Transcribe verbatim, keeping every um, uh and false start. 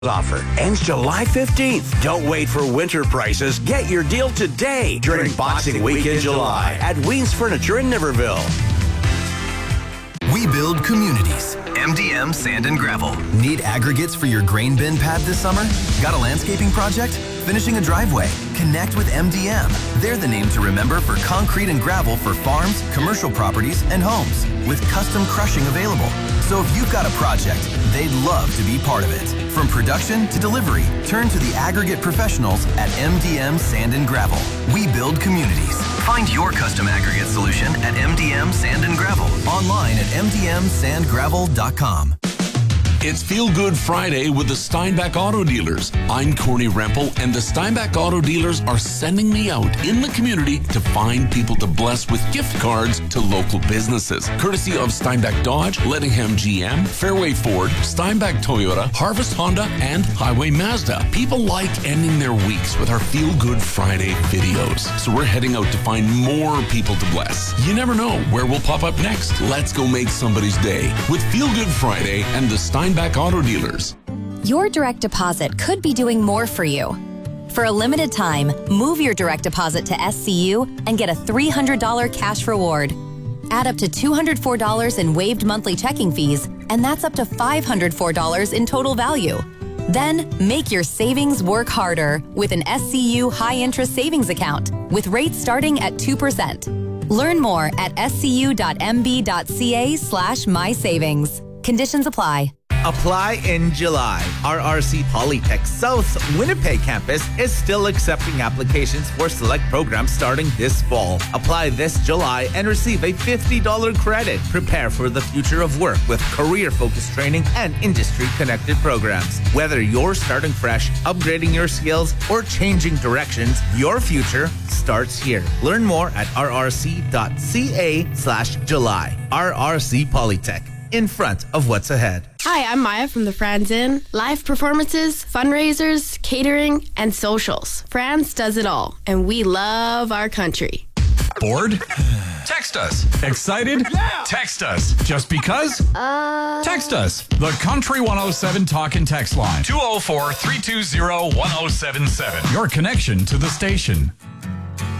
Offer ends July fifteenth. Don't wait for winter prices. Get your deal today during Boxing Week in July at Weens Furniture in Niverville. We build communities. M D M Sand and Gravel. Need aggregates for your grain bin pad this summer? Got a landscaping project? Finishing a driveway? Connect with M D M. They're the name to remember for concrete and gravel for farms, commercial properties, and homes, with custom crushing available. So if you've got a project, they'd love to be part of it. From production to delivery, turn to the aggregate professionals at M D M Sand and Gravel. We build communities. Find your custom aggregate solution at M D M Sand and Gravel. Online at m d m sand gravel dot com. It's Feel Good Friday with the Steinbach Auto Dealers. I'm Corny Rempel, and the Steinbach Auto Dealers are sending me out in the community to find people to bless with gift cards to local businesses. Courtesy of Steinbach Dodge, Lettingham G M, Fairway Ford, Steinbach Toyota, Harvest Honda, and Highway Mazda. People like ending their weeks with our Feel Good Friday videos. So we're heading out to find more people to bless. You never know where we'll pop up next. Let's go make somebody's day with Feel Good Friday and the Steinbach Back Auto Dealers. Your direct deposit could be doing more for you. For a limited time, move your direct deposit to S C U and get a three hundred dollars cash reward. Add up to two hundred four dollars in waived monthly checking fees, and that's up to five hundred four dollars in total value. Then make your savings work harder with an S C U high-interest savings account with rates starting at two percent. Learn more at s c u dot m b dot c a slash my savings. Conditions apply. Apply in July. R R C Polytech South Winnipeg campus is still accepting applications for select programs starting this fall. Apply this July and receive a fifty dollars credit. Prepare for the future of work with career-focused training and industry-connected programs. Whether you're starting fresh, upgrading your skills, or changing directions, your future starts here. Learn more at r r c dot c a slash July. R R C Polytech. In front of what's ahead. Hi, I'm Maya from the Franz Inn. Live performances, fundraisers, catering, and socials. Franz does it all, and we love our country. Bored? Text us. Excited? Yeah! Text us. Just because? Uh... Text us. The Country one oh seven Talk and Text line. two oh four, three two zero, one oh seven seven. Your connection to the station.